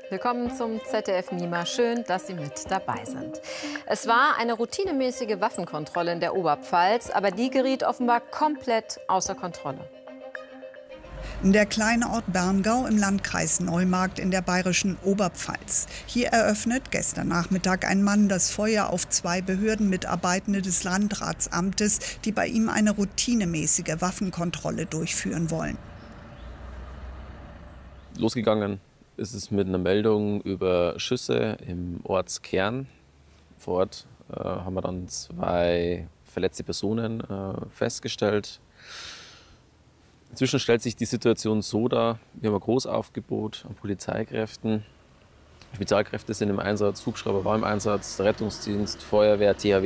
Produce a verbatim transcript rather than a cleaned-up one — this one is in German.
Willkommen zum Z D F Nima. Schön, dass Sie mit dabei sind. Es war eine routinemäßige Waffenkontrolle in der Oberpfalz, aber die geriet offenbar komplett außer Kontrolle. Der kleine Ort Berngau im Landkreis Neumarkt in der bayerischen Oberpfalz. Hier eröffnet gestern Nachmittag ein Mann das Feuer auf zwei Behördenmitarbeitende des Landratsamtes, die bei ihm eine routinemäßige Waffenkontrolle durchführen wollen. Losgegangen ist es mit einer Meldung über Schüsse im Ortskern. Vor Ort äh, haben wir dann zwei verletzte Personen äh, festgestellt. Inzwischen stellt sich die Situation so dar, wir haben ein Großaufgebot an Polizeikräften. Spezialkräfte sind im Einsatz, Hubschrauber war im Einsatz, der Rettungsdienst, Feuerwehr, T H W